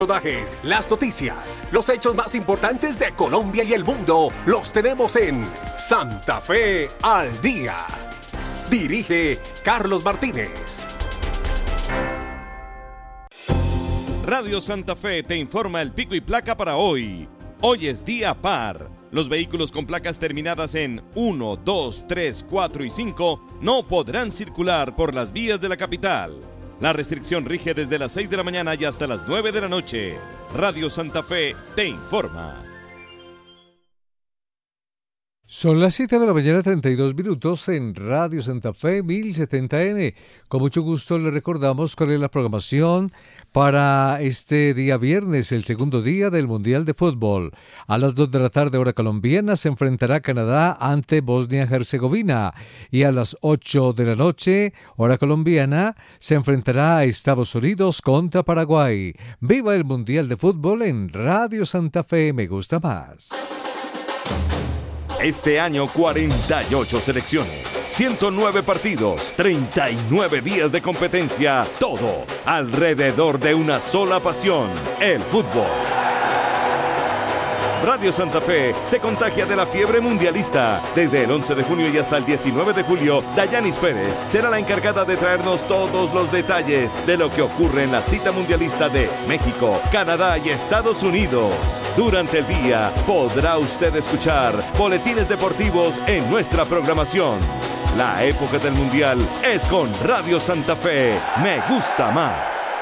Rodajes, las noticias, los hechos más importantes de Colombia y el mundo, los tenemos en Santa Fe al Día. Dirige Carlos Martínez. Radio Santa Fe te informa el pico y placa para hoy. Hoy es día par. Los vehículos con placas terminadas en 1, 2, 3, 4 y 5 no podrán circular por las vías de la capital. La restricción rige desde las 6 de la mañana y hasta las 9 de la noche. Radio Santa Fe te informa. Son las 7 de la mañana, 32 minutos en Radio Santa Fe 1070M. Con mucho gusto le recordamos cuál es la programación para este día viernes, el segundo día del Mundial de Fútbol. A las 2 de la tarde, hora colombiana, se enfrentará Canadá ante Bosnia-Herzegovina. Y a las 8 de la noche, hora colombiana, se enfrentará a Estados Unidos contra Paraguay. ¡Viva el Mundial de Fútbol en Radio Santa Fe! Me gusta más. Este año 48 selecciones, 109 partidos, 39 días de competencia, todo alrededor de una sola pasión, el fútbol. Radio Santa Fe se contagia de la fiebre mundialista. Desde el 11 de junio y hasta el 19 de julio, Dayanis Pérez será la encargada de traernos todos los detalles de lo que ocurre en la cita mundialista de México, Canadá y Estados Unidos. Durante el día podrá usted escuchar boletines deportivos en nuestra programación. La época del mundial es con Radio Santa Fe. Me gusta más.